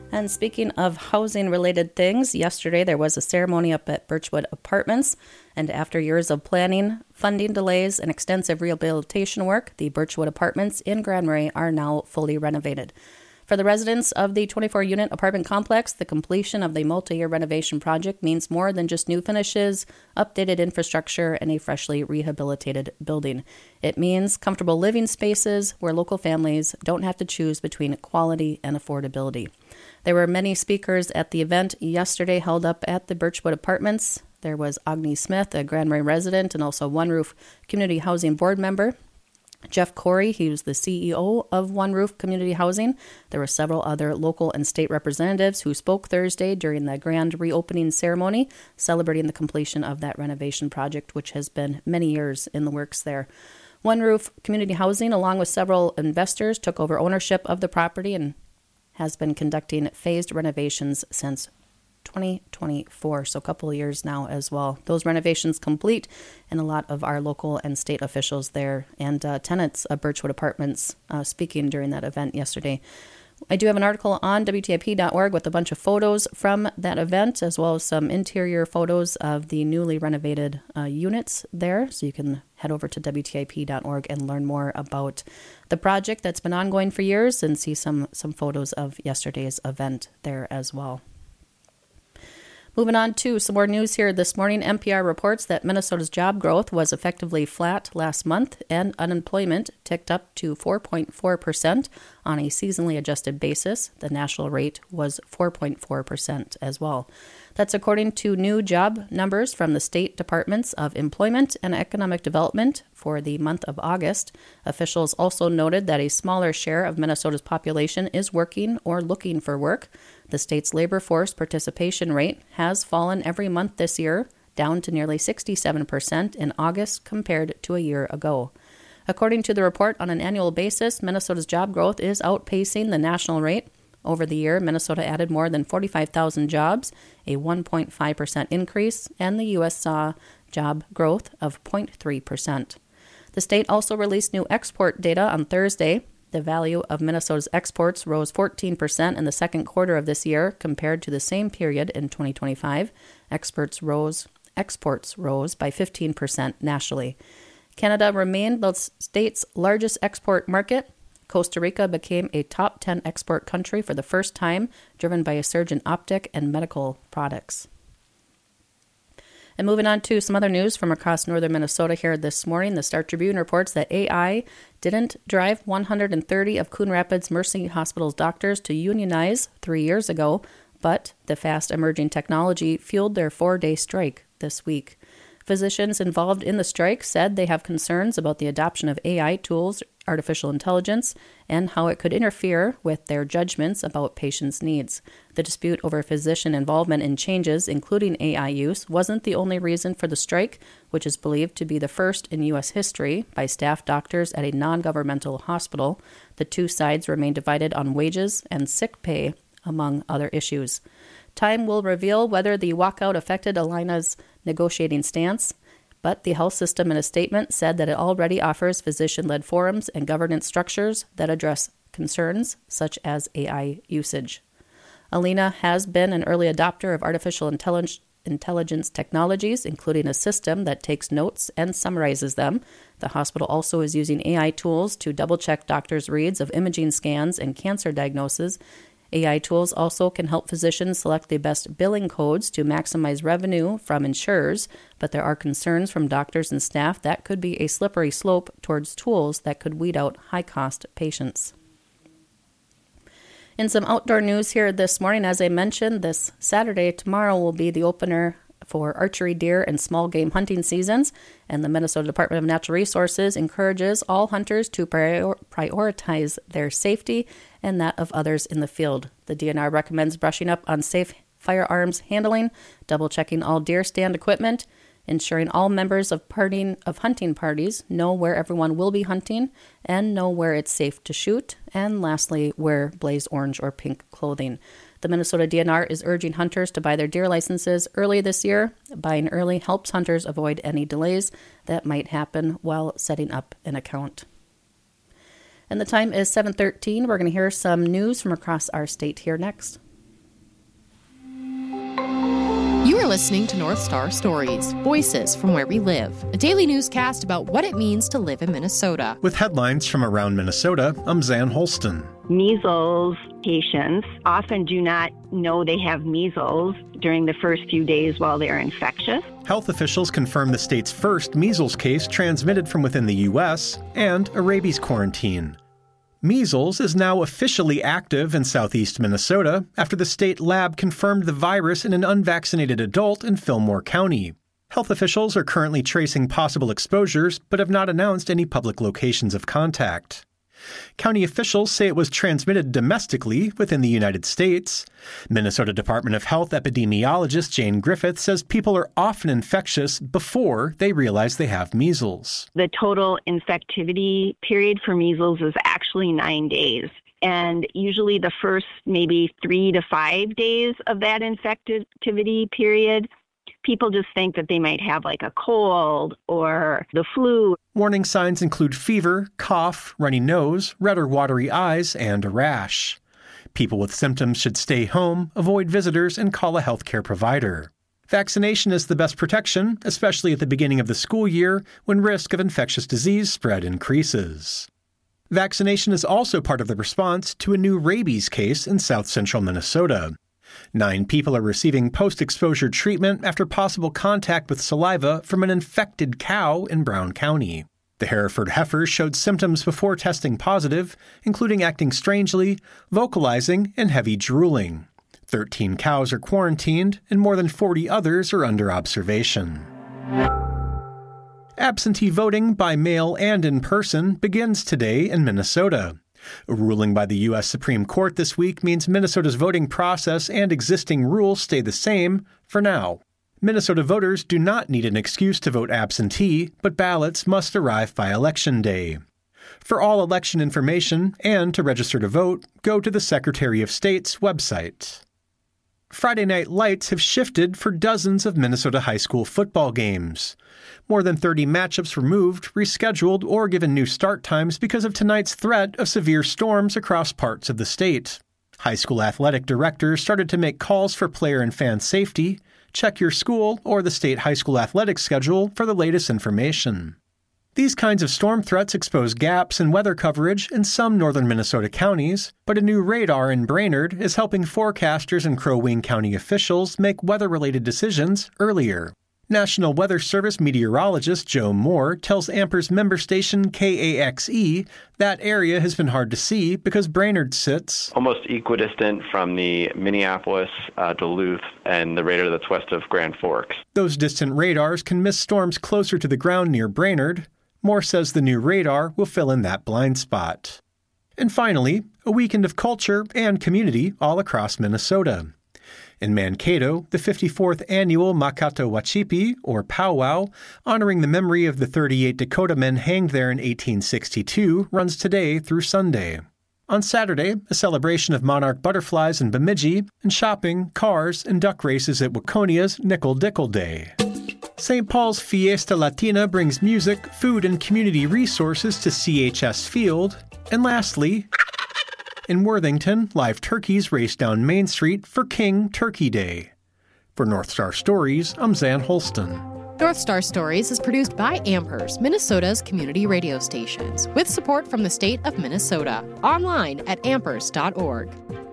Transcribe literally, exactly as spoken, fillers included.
And speaking of housing-related things, yesterday there was a ceremony up at Birchwood Apartments, and after years of planning, funding delays, and extensive rehabilitation work, the Birchwood Apartments in Grand Marais are now fully renovated. For the residents of the twenty-four unit apartment complex, the completion of the multi-year renovation project means more than just new finishes, updated infrastructure, and a freshly rehabilitated building. It means comfortable living spaces where local families don't have to choose between quality and affordability. There were many speakers at the event yesterday held up at the Birchwood Apartments. There was Agni Smith, a Grand Marais resident and also One Roof Community Housing Board member. Jeff Corey, he was the C E O of One Roof Community Housing. There were several other local and state representatives who spoke Thursday during the grand reopening ceremony, celebrating the completion of that renovation project, which has been many years in the works there. One Roof Community Housing, along with several investors, took over ownership of the property and has been conducting phased renovations since twenty twenty-four, so a couple of years now as well. Those renovations complete, and a lot of our local and state officials there and uh, tenants of Birchwood Apartments uh, speaking during that event yesterday. I do have an article on W T I P dot org with a bunch of photos from that event, as well as some interior photos of the newly renovated uh, units there. So you can head over to W T I P dot org and learn more about the project that's been ongoing for years and see some, some photos of yesterday's event there as well. Moving on to some more news here this morning, N P R reports that Minnesota's job growth was effectively flat last month and unemployment ticked up to four point four percent on a seasonally adjusted basis. The national rate was four point four percent as well. That's according to new job numbers from the State Departments of Employment and Economic Development for the month of August. Officials also noted that a smaller share of Minnesota's population is working or looking for work. The state's labor force participation rate has fallen every month this year, down to nearly sixty-seven percent in August compared to a year ago. According to the report, on an annual basis, Minnesota's job growth is outpacing the national rate. Over the year, Minnesota added more than forty-five thousand jobs, a one point five percent increase, and the U S saw job growth of zero point three percent. The state also released new export data on Thursday. The value of Minnesota's exports rose fourteen percent in the second quarter of this year compared to the same period in twenty twenty-five. Exports rose, exports rose by fifteen percent nationally. Canada remained the state's largest export market. Costa Rica became a top ten export country for the first time, driven by a surge in optic and medical products. And moving on to some other news from across northern Minnesota here this morning, the Star Tribune reports that A I didn't drive one hundred thirty of Coon Rapids Mercy Hospital's doctors to unionize three years ago, but the fast emerging technology fueled their four-day strike this week. Physicians involved in the strike said they have concerns about the adoption of A I tools, artificial intelligence, and how it could interfere with their judgments about patients' needs. The dispute over physician involvement in changes, including A I use, wasn't the only reason for the strike, which is believed to be the first in U S history by staff doctors at a non-governmental hospital. The two sides remain divided on wages and sick pay, among other issues. Time will reveal whether the walkout affected Alina's negotiating stance, but the health system in a statement said that it already offers physician-led forums and governance structures that address concerns such as A I usage. Alina has been an early adopter of artificial intelligence intelligence technologies, including a system that takes notes and summarizes them. The hospital also is using A I tools to double-check doctors' reads of imaging scans and cancer diagnoses. A I tools also can help physicians select the best billing codes to maximize revenue from insurers, but there are concerns from doctors and staff that could be a slippery slope towards tools that could weed out high-cost patients. In some outdoor news here this morning, as I mentioned, this Saturday, tomorrow will be the opener for archery, deer, and small game hunting seasons, and the Minnesota Department of Natural Resources encourages all hunters to prior- prioritize their safety and that of others in the field. The D N R recommends brushing up on safe firearms handling, double-checking all deer stand equipment, ensuring all members of parting of hunting parties know where everyone will be hunting and know where it's safe to shoot, and lastly, wear blaze orange or pink clothing. The Minnesota D N R is urging hunters to buy their deer licenses early this year. Buying early helps hunters avoid any delays that might happen while setting up an account. And the time is seven thirteen. We're going to hear some news from across our state here next. listening to North Star Stories, Voices from Where We Live, a daily newscast about what it means to live in Minnesota. With headlines from around Minnesota, I'm Zan Holston. Measles patients often do not know they have measles during the first few days while they're infectious. Health officials confirmed the state's first measles case transmitted from within the U S and a rabies quarantine. Measles is now officially active in southeast Minnesota after the state lab confirmed the virus in an unvaccinated adult in Fillmore County. Health officials are currently tracing possible exposures but have not announced any public locations of contact. County officials say it was transmitted domestically within the United States. Minnesota Department of Health epidemiologist Jane Griffith says people are often infectious before they realize they have measles. The total infectivity period for measles is actually nine days. And usually the first maybe three to five days of that infectivity period, people just think that they might have like a cold or the flu. Warning signs include fever, cough, runny nose, red or watery eyes, and a rash. People with symptoms should stay home, avoid visitors, and call a healthcare provider. Vaccination is the best protection, especially at the beginning of the school year when risk of infectious disease spread increases. Vaccination is also part of the response to a new rabies case in south central Minnesota. Nine people are receiving post-exposure treatment after possible contact with saliva from an infected cow in Brown County. The Hereford heifers showed symptoms before testing positive, including acting strangely, vocalizing, and heavy drooling. Thirteen cows are quarantined, and more than forty others are under observation. Absentee voting by mail and in person begins today in Minnesota. A ruling by the U S Supreme Court this week means Minnesota's voting process and existing rules stay the same for now. Minnesota voters do not need an excuse to vote absentee, but ballots must arrive by Election Day. For all election information and to register to vote, go to the Secretary of State's website. Friday night lights have shifted for dozens of Minnesota high school football games. More than thirty matchups were moved, rescheduled, or given new start times because of tonight's threat of severe storms across parts of the state. High school athletic directors started to make calls for player and fan safety. Check your school or the state high school athletics schedule for the latest information. These kinds of storm threats expose gaps in weather coverage in some northern Minnesota counties, but a new radar in Brainerd is helping forecasters and Crow Wing County officials make weather-related decisions earlier. National Weather Service meteorologist Joe Moore tells Amper's member station K A X E that area has been hard to see because Brainerd sits almost equidistant from the Minneapolis, uh, Duluth, and the radar that's west of Grand Forks. Those distant radars can miss storms closer to the ground near Brainerd. Moore says the new radar will fill in that blind spot. And finally, a weekend of culture and community all across Minnesota. In Mankato, the fifty-fourth annual Makato Wachipi, or powwow, honoring the memory of the thirty-eight Dakota men hanged there in eighteen sixty-two, runs today through Sunday. On Saturday, a celebration of monarch butterflies in Bemidji, and shopping, cars, and duck races at Waconia's Nickel Dickle Day. Saint Paul's Fiesta Latina brings music, food, and community resources to C H S Field. And lastly, in Worthington, live turkeys race down Main Street for King Turkey Day. For North Star Stories, I'm Zan Holston. North Star Stories is produced by Ampers, Minnesota's community radio stations, with support from the state of Minnesota. Online at ampers dot org.